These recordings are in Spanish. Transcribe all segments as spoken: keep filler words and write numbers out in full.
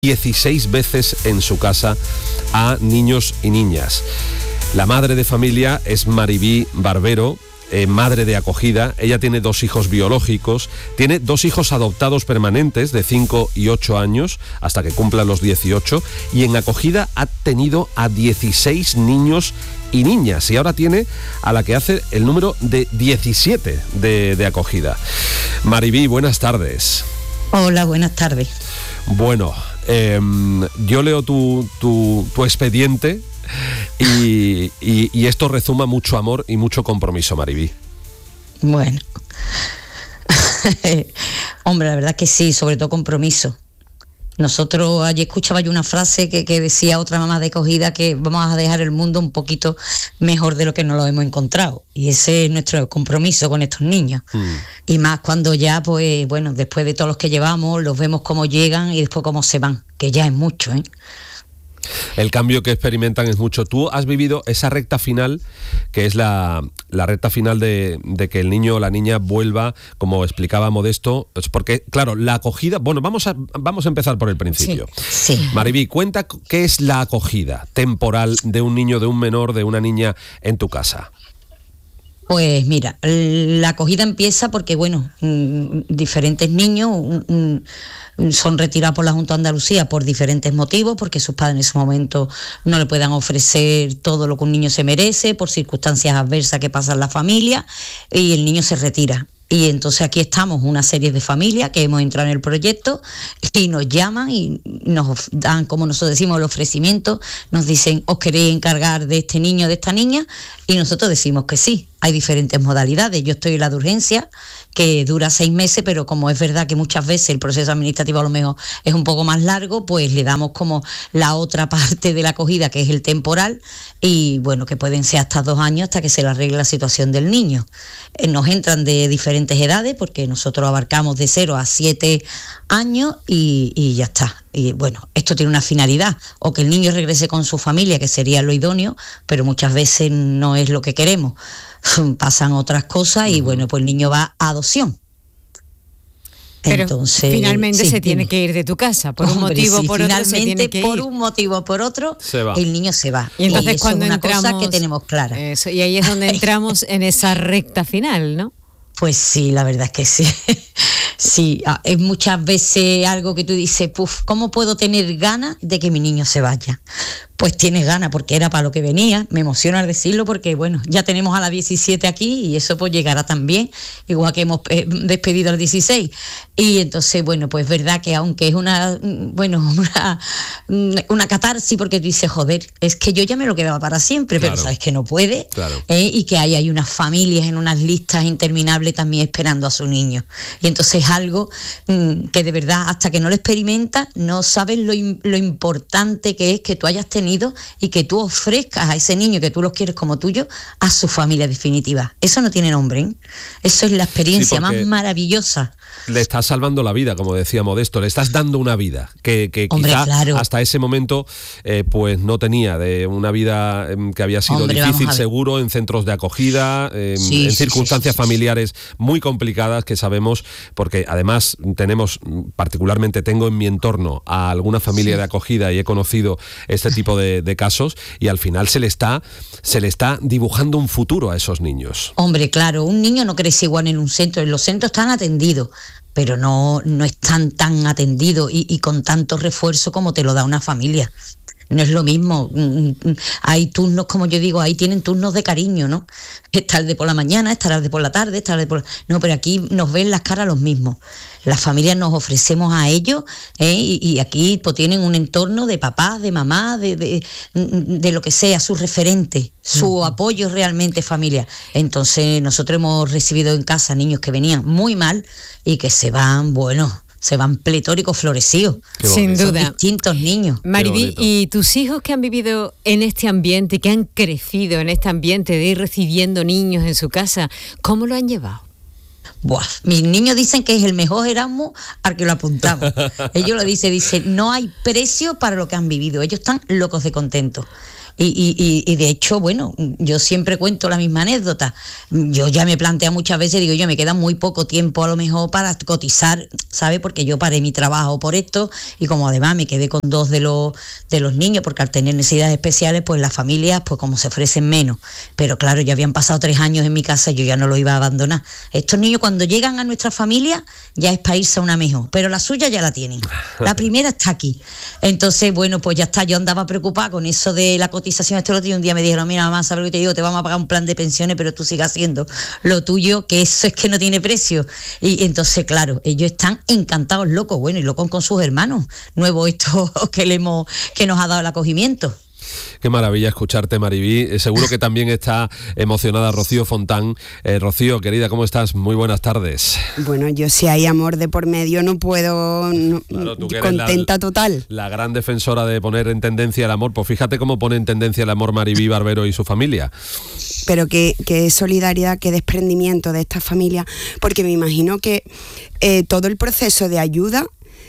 dieciséis veces en su casa a niños y niñas. La madre de familia es Maribí Barbero, eh, madre de acogida. Ella tiene dos hijos biológicos, tiene dos hijos adoptados permanentes de cinco y ocho años hasta que cumplan los dieciocho, y en acogida ha tenido a dieciséis niños y niñas, y ahora tiene a la que hace el número de diecisiete de, de acogida. Maribí, buenas tardes. Hola, buenas tardes. Bueno, eh, yo leo tu, tu, tu expediente y, y, y esto rezuma mucho amor y mucho compromiso, Maribí. Bueno, hombre, la verdad que sí, sobre todo compromiso. Nosotros, ayer escuchaba yo una frase que, que decía otra mamá de acogida, que vamos a dejar el mundo un poquito mejor de lo que nos lo hemos encontrado, y ese es nuestro compromiso con estos niños. Mm. Y más cuando ya, pues bueno, después de todos los que llevamos, los vemos cómo llegan y después cómo se van, que ya es mucho, ¿eh? El cambio que experimentan es mucho. Tú has vivido esa recta final, que es la, la recta final de, de que el niño o la niña vuelva, como explicaba Modesto, porque, claro, la acogida... Bueno, vamos a, vamos a empezar por el principio. Sí, sí. Maribí, cuenta qué es la acogida temporal de un niño, de un menor, de una niña en tu casa. Pues mira, la acogida empieza porque, bueno, diferentes niños son retirados por la Junta de Andalucía por diferentes motivos, porque sus padres en ese momento no le puedan ofrecer todo lo que un niño se merece, por circunstancias adversas que pasan en la familia, y el niño se retira. Y entonces aquí estamos una serie de familias que hemos entrado en el proyecto y nos llaman y nos dan, como nosotros decimos, el ofrecimiento, nos dicen, ¿os queréis encargar de este niño o de esta niña? Y nosotros decimos que sí. Hay diferentes modalidades. Yo estoy en la de urgencia, que dura seis meses, pero como es verdad que muchas veces el proceso administrativo a lo mejor es un poco más largo, pues le damos como la otra parte de la acogida, que es el temporal, y bueno, que pueden ser hasta dos años hasta que se le arregle la situación del niño. Eh, nos entran de diferentes edades, porque nosotros abarcamos de cero a siete años y, y ya está. Y bueno, esto tiene una finalidad, o que el niño regrese con su familia, que sería lo idóneo, pero muchas veces no es lo que queremos. Pasan otras cosas y bueno, pues el niño va a adopción. Pero entonces, finalmente sí, se tiene dime. que ir de tu casa, por Hombre, un motivo o sí, por otro se tiene que ir. por un motivo o por otro, se va. El niño se va. Y entonces y eso cuando es una entramos, cosa que tenemos clara. Eso, y ahí es donde entramos en esa recta final, ¿no? Pues sí, la verdad es que sí. Sí, es muchas veces algo que tú dices, puf, ¿cómo puedo tener ganas de que mi niño se vaya? Pues tienes ganas, porque era para lo que venía. Me emociona al decirlo porque, bueno, ya tenemos a la diecisiete aquí y eso pues llegará también, igual que hemos eh, despedido al dieciséis. Y entonces, bueno, pues es verdad que aunque es una, bueno, una, una catarsis, porque tú dices, joder, es que yo ya me lo quedaba para siempre, claro. Pero sabes que no puede, claro. ¿eh? Y que hay, hay unas familias en unas listas interminables también esperando a su niño. Y entonces algo mmm, que de verdad, hasta que no lo experimentas, no sabes lo, lo importante que es que tú hayas tenido y que tú ofrezcas a ese niño que tú lo quieres como tuyo a su familia definitiva. Eso no tiene nombre, ¿eh? Eso es la experiencia sí, más maravillosa. Le estás salvando la vida, como decía Modesto, le estás dando una vida que, que Hombre, quizá claro. hasta ese momento eh, pues no tenía, de una vida eh, que había sido Hombre, difícil seguro en centros de acogida, eh, sí, en sí, circunstancias sí, sí, familiares muy complicadas que sabemos, porque además tenemos, particularmente tengo en mi entorno a alguna familia sí. de acogida y he conocido este tipo de, de casos, y al final se le está se le está dibujando un futuro a esos niños. Hombre, claro, un niño no crece igual en un centro, en los centros están atendidos, pero no, no están tan atendidos y, y con tanto refuerzo como te lo da una familia. No es lo mismo. Hay turnos, como yo digo, ahí tienen turnos de cariño, ¿no? Está el de por la mañana, está el de por la tarde, está el de por... No, pero aquí nos ven las caras los mismos. Las familias nos ofrecemos a ellos, ¿eh? y, y aquí pues tienen un entorno de papá, de mamá, de, de, de lo que sea, su referente, su uh-huh. apoyo realmente familiar. Entonces nosotros hemos recibido en casa niños que venían muy mal y que se van, bueno... se van pletóricos, florecidos. Sin duda. Son distintos niños. Maribí, ¿y tus hijos que han vivido en este ambiente, que han crecido en este ambiente de ir recibiendo niños en su casa, cómo lo han llevado? Buah, mis niños dicen que es el mejor Erasmus al que lo apuntamos. Ellos lo dicen, dicen, no hay precio para lo que han vivido. Ellos están locos de contento. Y, y, y, y de hecho, bueno, yo siempre cuento la misma anécdota. Yo ya me planteo muchas veces, digo yo, me queda muy poco tiempo a lo mejor para cotizar, ¿sabes? Porque yo paré mi trabajo por esto y como además me quedé con dos de los de los niños, porque al tener necesidades especiales, pues las familias, pues como se ofrecen menos. Pero claro, ya habían pasado tres años en mi casa y yo ya no los iba a abandonar. Estos niños cuando llegan a nuestra familia ya es para irse a una mejor, pero la suya ya la tienen. La primera está aquí. Entonces, bueno, pues ya está, yo andaba preocupada con eso de la cotización. Este otro día, un día me dijeron, mira mamá, ¿sabes lo que te digo? Te vamos a pagar un plan de pensiones, pero tú sigas haciendo lo tuyo, que eso es que no tiene precio. Y entonces, claro, ellos están encantados, locos, bueno, y locos con sus hermanos, nuevo esto que le hemos, que nos ha dado el acogimiento. Qué maravilla escucharte, Maribí. Eh, seguro que también está emocionada Rocío Fontán. Eh, Rocío, querida, ¿cómo estás? Muy buenas tardes. Bueno, yo si hay amor de por medio no puedo... No, claro, tú que eres contenta la, total. La gran defensora de poner en tendencia el amor. Pues fíjate cómo pone en tendencia el amor Maribí Barbero y su familia. Pero qué, qué solidaridad, qué desprendimiento de esta familia, porque me imagino que eh, todo el proceso de ayuda...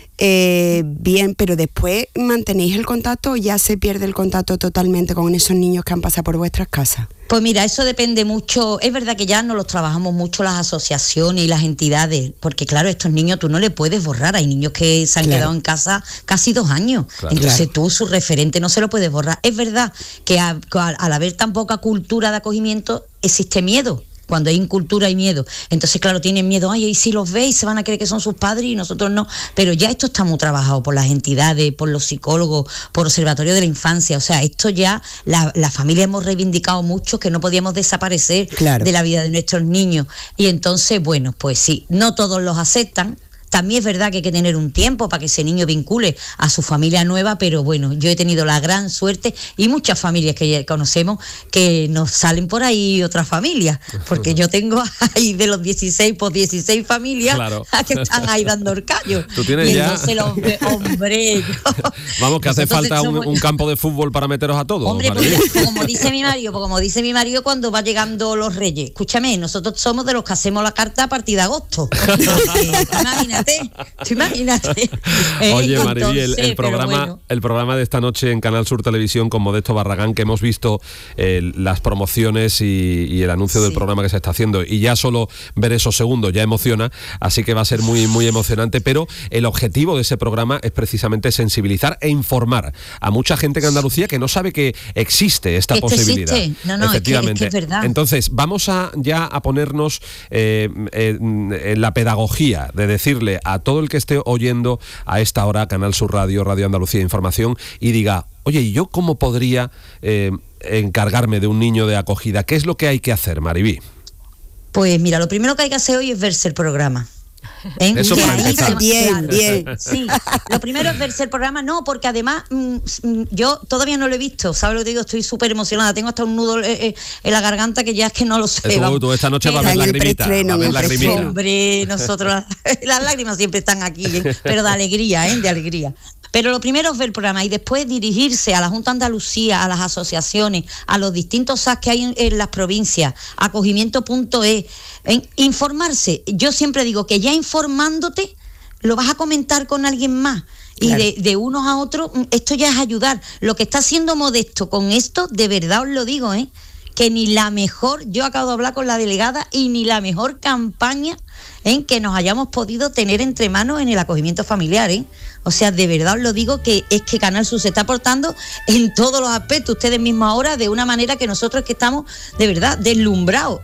Eh, bien, pero después mantenéis el contacto o ya se pierde el contacto totalmente con esos niños que han pasado por vuestras casas. Pues mira, eso depende mucho. Es verdad que ya no los trabajamos mucho las asociaciones y las entidades, porque claro, estos niños tú no les puedes borrar. Hay niños que se han claro. quedado en casa casi dos años. Claro. Entonces claro. tú, su referente, no se lo puedes borrar. Es verdad que a, a, al haber tan poca cultura de acogimiento, existe miedo. Cuando hay incultura hay miedo. Entonces, claro, tienen miedo. Ay, y si los veis, se van a creer que son sus padres y nosotros no. Pero ya esto está muy trabajado por las entidades, por los psicólogos, por Observatorio de la Infancia. O sea, esto ya, la, la familia hemos reivindicado mucho que no podíamos desaparecer claro. de la vida de nuestros niños. Y entonces, bueno, pues sí, no todos los aceptan. También es verdad que hay que tener un tiempo para que ese niño vincule a su familia nueva, pero bueno, yo he tenido la gran suerte y muchas familias que ya conocemos que nos salen por ahí otras familias, porque yo tengo ahí de los dieciséis, pues dieciséis familias claro. que están ahí dando el callo. ¿Tú tienes y ya? Entonces, hombre, hombre yo... Vamos, que hace falta somos... un, un campo de fútbol para meteros a todos. Hombre, pues, pues, como dice mi marido, pues como dice mi marido cuando va llegando los Reyes, escúchame, nosotros somos de los que hacemos la carta a partir de agosto. Imagínate. Imagínate. Oye, Maribí, el, el programa bueno. el programa de esta noche en Canal Sur Televisión con Modesto Barragán, que hemos visto eh, las promociones y, y el anuncio sí. del programa que se está haciendo, y ya solo ver esos segundos ya emociona, así que va a ser muy, muy emocionante, pero el objetivo de ese programa es precisamente sensibilizar e informar a mucha gente en Andalucía que no sabe que existe esta ¿Este posibilidad. Existe? No, no, efectivamente. Es que, es que es verdad. Entonces, vamos a ya a ponernos eh, en, en la pedagogía de decirle a todo el que esté oyendo a esta hora Canal Sur Radio, Radio Andalucía Información, y diga, oye, ¿y yo cómo podría eh, encargarme de un niño de acogida? ¿Qué es lo que hay que hacer, Maribí? Pues mira, lo primero que hay que hacer hoy es verse el programa. ¿Eh? Eso para empezar. Bien, bien. Sí, lo primero es verse el programa, no, porque además mmm, yo todavía no lo he visto, ¿sabes lo que te digo? Estoy súper emocionada, tengo hasta un nudo eh, en la garganta que ya es que no lo sé. Tú, tú esta noche vas a ver lagrimita, va a ver lagrimita. Hombre, nosotros las, las lágrimas siempre están aquí, ¿eh? Pero de alegría, ¿eh? De alegría. Pero lo primero es ver el programa y después dirigirse a la Junta de Andalucía, a las asociaciones, a los distintos S A S que hay en, en las provincias, acogimiento punto es, en informarse. Yo siempre digo que ya informándote lo vas a comentar con alguien más. Y claro. de, de unos a otros, esto ya es ayudar. Lo que está haciendo Modesto con esto, de verdad os lo digo, ¿eh? que ni la mejor, yo acabo de hablar con la delegada, y ni la mejor campaña en que nos hayamos podido tener entre manos en el acogimiento familiar, ¿eh? O sea, de verdad os lo digo, que es que Canal Sur se está aportando en todos los aspectos, ustedes mismos ahora, de una manera que nosotros que estamos, de verdad, deslumbrados.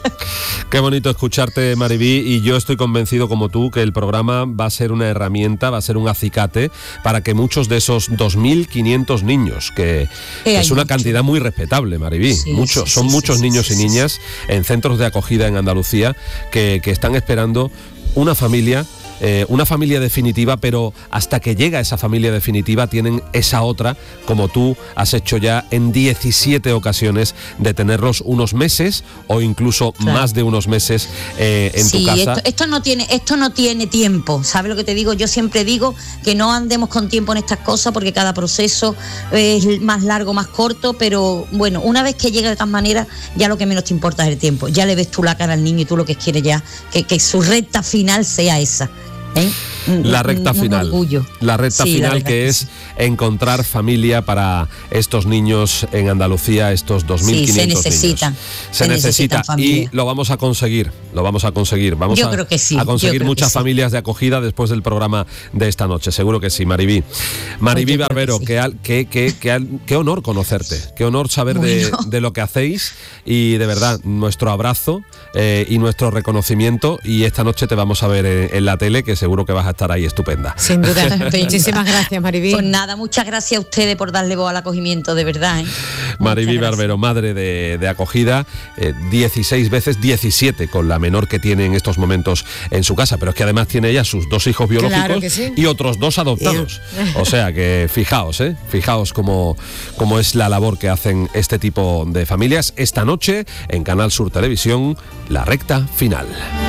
Qué bonito escucharte, Maribí, y yo estoy convencido como tú que el programa va a ser una herramienta, va a ser un acicate para que muchos de esos dos mil quinientos niños, que eh, es una mucho. cantidad muy respetable, Maribí, sí, muchos, sí, son sí, muchos sí, niños sí, y sí, niñas sí, sí. en centros de acogida en Andalucía que, que están esperando una familia, eh, una familia definitiva, pero hasta que llega esa familia definitiva tienen esa otra, como tú has hecho ya en diecisiete ocasiones, de tenerlos unos meses o incluso claro. más de unos meses eh, en sí, tu casa. Esto, esto no tiene, esto no tiene tiempo, ¿sabes lo que te digo? Yo siempre digo que no andemos con tiempo en estas cosas, porque cada proceso es más largo, más corto, pero bueno, una vez que llega de tal manera, ya lo que menos te importa es el tiempo. Ya le ves tú la cara al niño y tú lo que quieres ya, que, que su recta final sea esa. ¿Eh? La recta un, final. Un orgullo. La recta sí, final la que es encontrar familia para estos niños en Andalucía, estos dos mil quinientos sí, se necesitan, niños. Se, se necesita necesitan y lo vamos a conseguir, lo vamos a conseguir. Vamos yo a, creo que sí, a conseguir muchas sí. familias de acogida después del programa de esta noche, seguro que sí, Maribí. Maribí Oye, Barbero, que sí. qué, al, qué, qué, qué, qué honor conocerte, qué honor saber bueno. de, de lo que hacéis y de verdad, nuestro abrazo eh, y nuestro reconocimiento, y esta noche te vamos a ver en, en la tele, que seguro que vas a estar ahí estupenda. Sin duda. Muchísimas gracias, Maribí. Pues nada, muchas gracias a ustedes por darle voz al acogimiento, de verdad. ¿eh? Maribí Barbero, madre de, de acogida, eh, dieciséis veces, diecisiete con la menor que tiene en estos momentos en su casa, pero es que además tiene ella sus dos hijos biológicos claro que sí. y otros dos adoptados. O sea que fijaos, ¿eh? Fijaos cómo, cómo es la labor que hacen este tipo de familias. Esta noche en Canal Sur Televisión, La Recta Final.